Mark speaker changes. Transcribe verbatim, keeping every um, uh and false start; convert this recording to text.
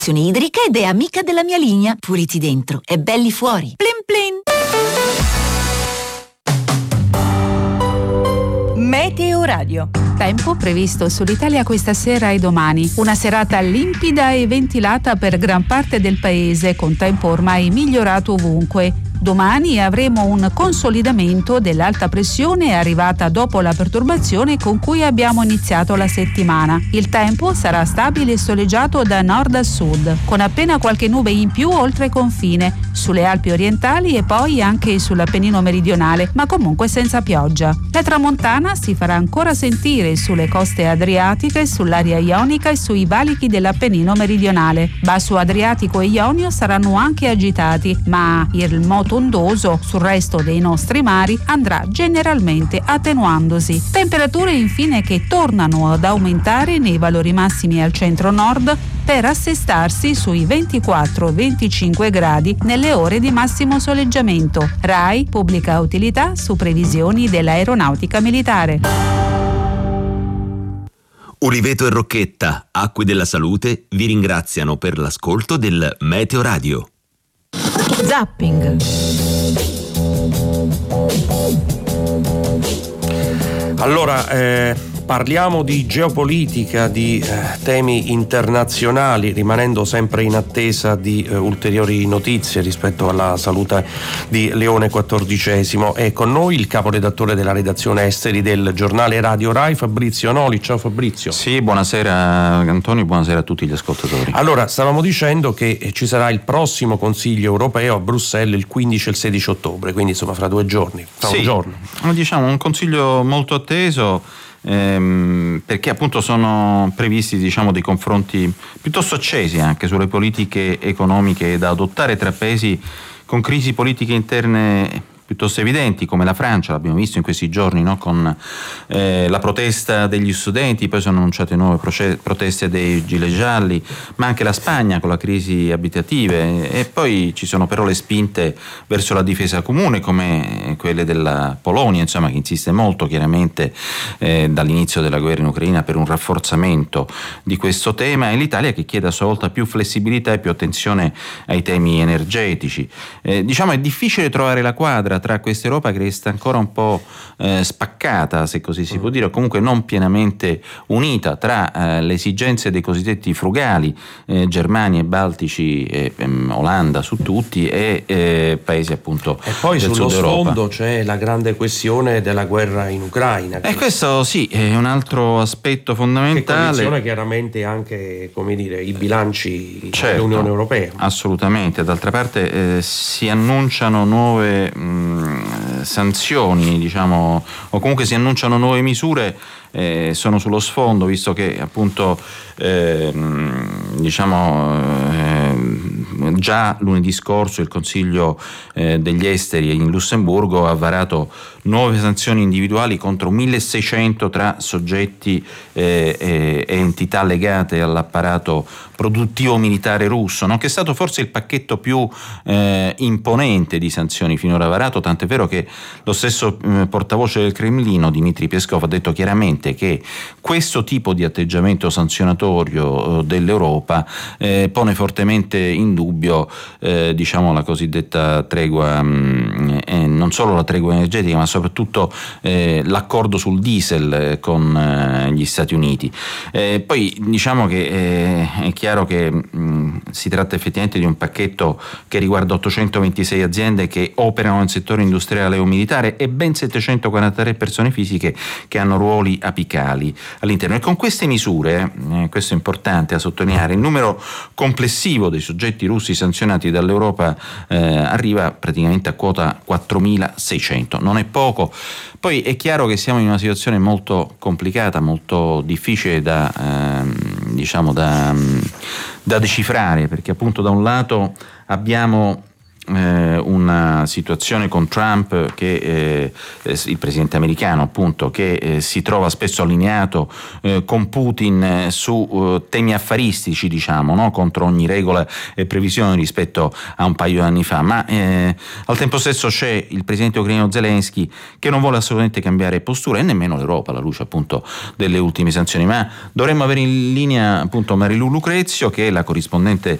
Speaker 1: idrica ed è amica della mia linea. Puliti dentro e belli fuori. Plin plin.
Speaker 2: Meteo Radio.
Speaker 3: Tempo previsto sull'Italia questa sera e domani. Una serata limpida e ventilata per gran parte del paese, con tempo ormai migliorato ovunque. Domani avremo un consolidamento dell'alta pressione arrivata dopo la perturbazione con cui abbiamo iniziato la settimana. Il tempo sarà stabile e soleggiato da nord a sud, con appena qualche nube in più oltre confine, sulle Alpi orientali e poi anche sull'Appennino meridionale, ma comunque senza pioggia. La tramontana si farà ancora sentire sulle coste adriatiche, sull'area ionica e sui valichi dell'Appennino meridionale. Basso Adriatico e Ionio saranno anche agitati, ma il moto ondoso sul resto dei nostri mari andrà generalmente attenuandosi. Temperature infine che tornano ad aumentare nei valori massimi al centro-nord per assestarsi sui ventiquattro venticinque gradi nelle ore di massimo soleggiamento. RAI pubblica utilità su previsioni dell'aeronautica militare.
Speaker 4: Uliveto e Rocchetta, Acque della Salute, vi ringraziano per l'ascolto del Meteo Radio.
Speaker 2: Zapping.
Speaker 5: Allora, eh, parliamo di geopolitica, di eh, temi internazionali, rimanendo sempre in attesa di eh, ulteriori notizie rispetto alla salute di Leone quattordicesimo. E con noi il caporedattore della redazione esteri del giornale Radio Rai, Fabrizio Noli. Ciao Fabrizio.
Speaker 6: Sì, buonasera Antonio, buonasera a tutti gli ascoltatori.
Speaker 5: Allora, stavamo dicendo che ci sarà il prossimo Consiglio europeo a Bruxelles il quindici e il sedici ottobre, quindi insomma fra due giorni, fra
Speaker 6: sì,
Speaker 5: un giorno.
Speaker 6: Diciamo un consiglio molto atteso, ehm, perché appunto sono previsti, diciamo, dei confronti piuttosto accesi anche sulle politiche economiche da adottare tra paesi con crisi politiche interne piuttosto evidenti, come la Francia, l'abbiamo visto in questi giorni, no? Con eh, la protesta degli studenti, poi sono annunciate nuove proce- proteste dei gilet gialli, ma anche la Spagna con la crisi abitative, e poi ci sono però le spinte verso la difesa comune, come quelle della Polonia, insomma, che insiste molto chiaramente eh, dall'inizio della guerra in Ucraina per un rafforzamento di questo tema, e l'Italia che chiede a sua volta più flessibilità e più attenzione ai temi energetici. Eh, diciamo è difficile trovare la quadra tra questa Europa che resta ancora un po' eh, spaccata, se così si può dire, o comunque non pienamente unita, tra eh, le esigenze dei cosiddetti frugali, eh, Germania e Baltici, e, ehm, Olanda su tutti, e eh, paesi appunto
Speaker 5: e poi
Speaker 6: del
Speaker 5: sullo
Speaker 6: sud Europa.
Speaker 5: sfondo c'è la grande questione della guerra in Ucraina.
Speaker 6: E questo sì è un altro aspetto fondamentale,
Speaker 5: che condiziona chiaramente anche, come dire, i bilanci
Speaker 6: certo,
Speaker 5: dell'Unione Europea.
Speaker 6: Assolutamente. D'altra parte eh, si annunciano nuove mh, sanzioni, diciamo, o comunque si annunciano nuove misure, eh, sono sullo sfondo, visto che appunto eh, diciamo eh, già lunedì scorso il Consiglio eh, degli Esteri in Lussemburgo ha varato nuove sanzioni individuali contro milleseicento tra soggetti eh, e entità legate all'apparato produttivo militare russo, no? Che è stato forse il pacchetto più eh, imponente di sanzioni finora varato, tant'è vero che lo stesso eh, portavoce del Cremlino, Dmitry Peskov, ha detto chiaramente che questo tipo di atteggiamento sanzionatorio eh, dell'Europa eh, pone fortemente in dubbio eh, diciamo la cosiddetta tregua, mh, eh, non solo la tregua energetica, ma soprattutto eh, l'accordo sul diesel eh, con eh, gli Stati Uniti. Eh, poi diciamo che eh, è chiaro che mh, si tratta effettivamente di un pacchetto che riguarda ottocentoventisei aziende che operano nel settore industriale o militare e ben settecentoquarantatré persone fisiche che hanno ruoli apicali all'interno. E con queste misure, eh, questo è importante a sottolineare, il numero complessivo dei soggetti russi sanzionati dall'Europa eh, arriva praticamente a quota quattromilaseicento. Non è poco. Poi è chiaro che siamo in una situazione molto complicata, molto difficile da ehm, diciamo da, da decifrare, perché appunto da un lato abbiamo eh, una situazione con Trump, che eh, il presidente americano appunto, che eh, si trova spesso allineato eh, con Putin eh, su eh, temi affaristici, diciamo, no? Contro ogni regola e previsione rispetto a un paio di anni fa, ma eh, al tempo stesso c'è il presidente ucraino Zelensky che non vuole assolutamente cambiare postura, e nemmeno l'Europa, alla luce appunto delle ultime sanzioni. Ma dovremmo avere in linea appunto Marilu Lucrezio, che è la corrispondente